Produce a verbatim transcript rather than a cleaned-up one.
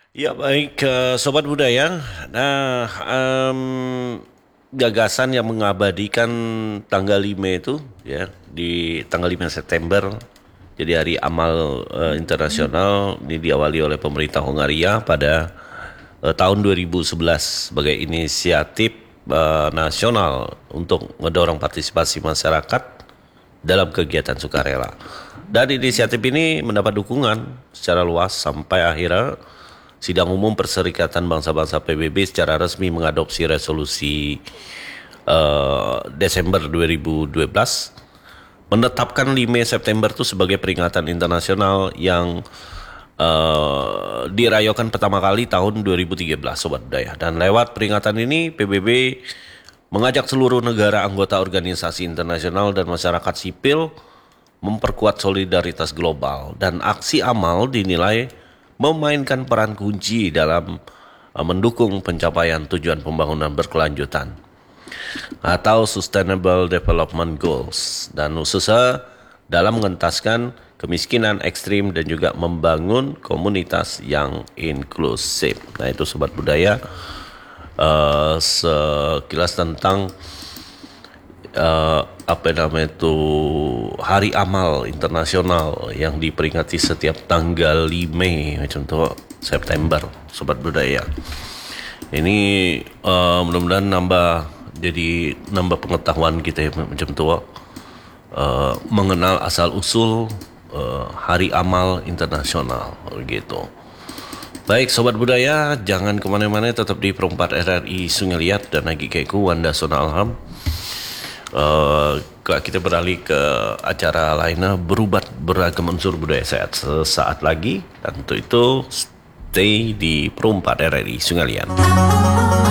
Ya baik, eh, Sobat Budaya. Nah, em, gagasan yang mengabadikan tanggal lima itu ya di tanggal lima September. Jadi hari amal eh, internasional ini diawali oleh pemerintah Hongaria pada eh, tahun dua ribu sebelas sebagai inisiatif eh, nasional untuk mendorong partisipasi masyarakat dalam kegiatan sukarela. Dan inisiatif ini mendapat dukungan secara luas sampai akhirnya Sidang Umum Perserikatan Bangsa-Bangsa P B B secara resmi mengadopsi resolusi uh, Desember dua ribu dua belas menetapkan lima September itu sebagai peringatan internasional yang uh, dirayakan pertama kali tahun dua ribu tiga belas, Sobat Budaya. Dan lewat peringatan ini P B B mengajak seluruh negara anggota organisasi internasional dan masyarakat sipil memperkuat solidaritas global, dan aksi amal dinilai memainkan peran kunci dalam uh, mendukung pencapaian tujuan pembangunan berkelanjutan atau Sustainable Development Goals, dan khususnya dalam mengentaskan kemiskinan ekstrim dan juga membangun komunitas yang inklusif. Nah itu Sobat Budaya, uh, sekilas tentang uh, apa namanya itu Hari Amal Internasional yang diperingati setiap tanggal lima macam tu September, Sobat Budaya. Ini uh, mudah-mudahan nambah jadi nambah pengetahuan kita ya, macam tu uh, mengenal asal usul uh, Hari Amal Internasional gitu. Baik Sobat Budaya, jangan kemana-mana, tetap di Perempat R R I Sungai Liat dan lagi keku Wanda Sona Alham. Uh, kita beralih ke acara lainnya, berubat beragam unsur budaya sehat sesaat lagi, dan untuk itu stay di Perempat R R I Sungai Liat.